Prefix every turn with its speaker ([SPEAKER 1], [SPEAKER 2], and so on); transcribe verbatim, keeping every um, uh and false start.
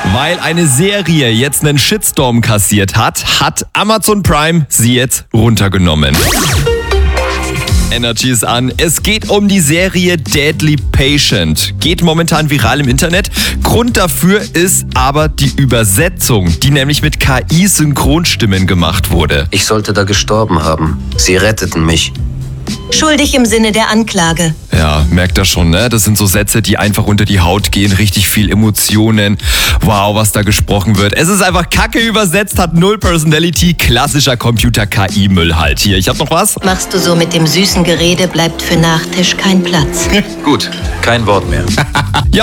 [SPEAKER 1] Weil eine Serie jetzt einen Shitstorm kassiert hat, hat Amazon Prime sie jetzt runtergenommen. Energy ist an. Es geht um die Serie Deadly Patient. Geht momentan viral im Internet. Grund dafür ist aber die Übersetzung, die nämlich mit K I-Synchronstimmen gemacht wurde.
[SPEAKER 2] Ich sollte da gestorben haben. Sie retteten mich.
[SPEAKER 3] Schuldig im Sinne der Anklage.
[SPEAKER 1] Ja, merkt ihr schon, ne? Das sind so Sätze, die einfach unter die Haut gehen. Richtig viel Emotionen. Wow, was da gesprochen wird. Es ist einfach kacke übersetzt, hat null Personality. Klassischer Computer-K I-Müll halt. Hier, ich hab noch was.
[SPEAKER 3] Machst du so mit dem süßen Gerede, bleibt für Nachtisch kein Platz.
[SPEAKER 2] Gut, kein Wort mehr.
[SPEAKER 1] Ja,